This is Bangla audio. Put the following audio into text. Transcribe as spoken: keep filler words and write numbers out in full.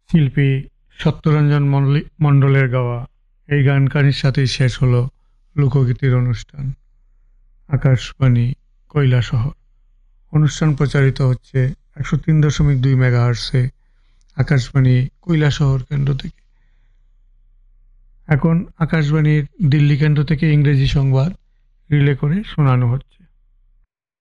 শিল্পী সত্যরঞ্জন মল্লি মণ্ডলের গাওয়া এই গানখানির সাথেই শেষ হলো লোকগীতির অনুষ্ঠান। আকাশবাণী কৈলাসহর। অনুষ্ঠান প্রচারিত হচ্ছে একশো তিন দশমিক দুই মেগাহার্টসে আকাশবাণী কৈলাসহর কেন্দ্র থেকে। এখন আকাশবাণীর দিল্লি কেন্দ্র থেকে ইংরেজি সংবাদ রিলে করে শোনানো হচ্ছে।